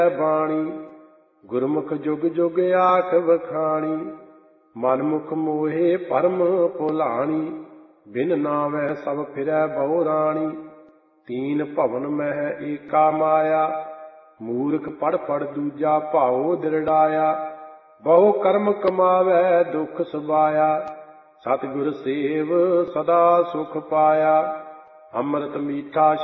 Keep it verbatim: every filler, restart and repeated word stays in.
ਬਾਣੀ। ਗੁਰਮੁਖ ਜੁਗ ਜੁਗ ਆਖ ਵਖਾਣੀ, ਮਨਮੁਖ ਮੋਹੇ ਭਰਮ ਭੁਲਾਣੀ। ਬਿਨ ਨਾਵੈ ਸਭ ਫਿਰੈ ਬਹੁ ਰਾਣੀ, ਤੀਨ ਭਵਨ ਮਹਿ ਏਕਾ ਮਾਇਆ। ਮੂਰਖ ਪੜ ਪੜ ਦੂਜਾ ਭਾਉ ਦਿਰੜਾਇਆ, ਬਹੁ ਕਰਮ ਕਮਾਵੈ ਦੁਖ ਸਬਾਇਆ। ਸਤਿਗੁਰ ਸੇਵ ਸਦਾ ਸੁਖ ਪਾਇਆ, ਅੰਮ੍ਰਿਤ ਮੀਠਾ